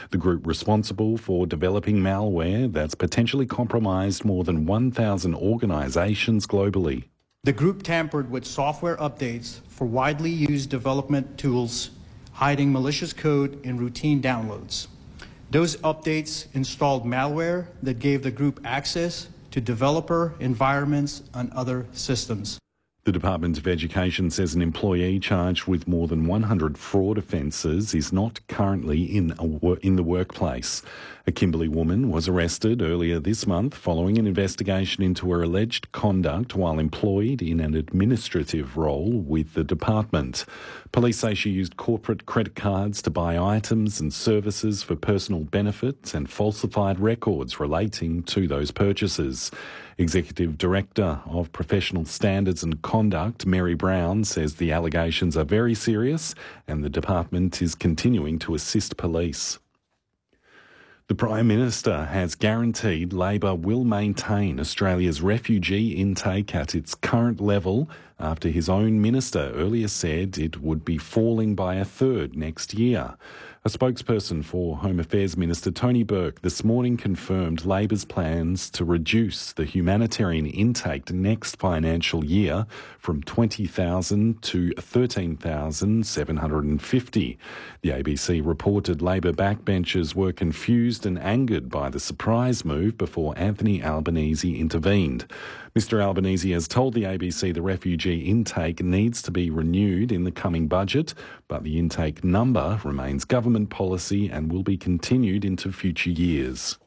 the group responsible for developing malware that's potentially compromised more than 1,000 organisations globally. The group tampered with software updates for widely used development tools, hiding malicious code in routine downloads. Those updates installed malware that gave the group access to developer environments on other systems. The Department of Education says an employee charged with more than 100 fraud offences is not currently in the workplace. A Kimberley woman was arrested earlier this month following an investigation into her alleged conduct while employed in an administrative role with the department. Police say she used corporate credit cards to buy items and services for personal benefit and falsified records relating to those purchases. Executive Director of Professional Standards and Conduct, Mary Brown, says the allegations are very serious and the department is continuing to assist police. The Prime Minister has guaranteed Labor will maintain Australia's refugee intake at its current level after his own minister earlier said it would be falling by a third next year. A spokesperson for Home Affairs Minister Tony Burke this morning confirmed Labor's plans to reduce the humanitarian intake next financial year from 20,000 to 13,750. The ABC reported Labor backbenchers were confused and angered by the surprise move before Anthony Albanese intervened. Mr Albanese has told the ABC the refugee intake needs to be renewed in the coming budget, but the intake number remains government policy and will be continued into future years.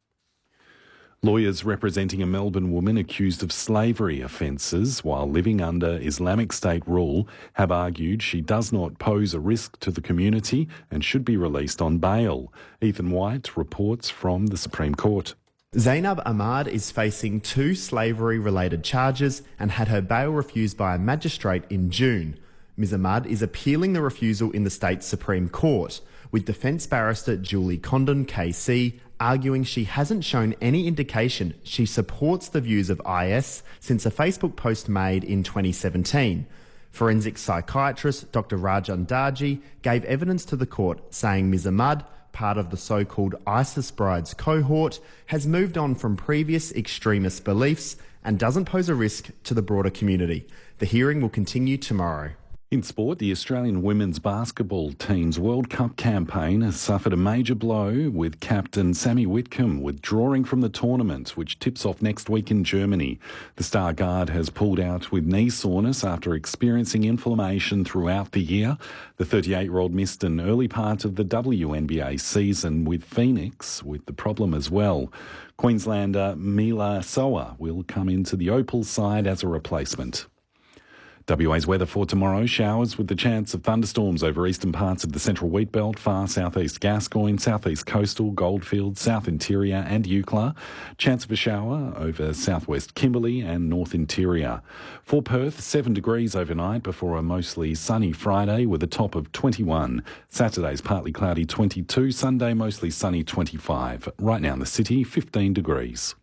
Lawyers representing a Melbourne woman accused of slavery offences while living under Islamic State rule have argued she does not pose a risk to the community and should be released on bail. Ethan White reports from the Supreme Court. Zainab Ahmad is facing 2 slavery-related charges and had her bail refused by a magistrate in June. Ms Ahmad is appealing the refusal in the state's Supreme Court, with defence barrister Julie Condon KC arguing she hasn't shown any indication she supports the views of IS since a Facebook post made in 2017. Forensic psychiatrist Dr Rajan Darji gave evidence to the court saying Ms Ahmad, part of the so-called ISIS brides cohort, has moved on from previous extremist beliefs and doesn't pose a risk to the broader community. The hearing will continue tomorrow. In sport, the Australian women's basketball team's World Cup campaign has suffered a major blow, with captain Sammy Whitcomb withdrawing from the tournament, which tips off next week in Germany. The star guard has pulled out with knee soreness after experiencing inflammation throughout the year. The 38-year-old missed an early part of the WNBA season with Phoenix, with the problem as well. Queenslander Mila Soa will come into the Opal side as a replacement. WA's weather for tomorrow: showers with the chance of thunderstorms over eastern parts of the central wheatbelt, far southeast Gascoyne, southeast coastal, Goldfields, south interior and Eucla. Chance of a shower over southwest Kimberley and north interior. For Perth, 7 degrees overnight before a mostly sunny Friday with a top of 21. Saturday's partly cloudy 22, Sunday mostly sunny 25. Right now in the city, 15 degrees.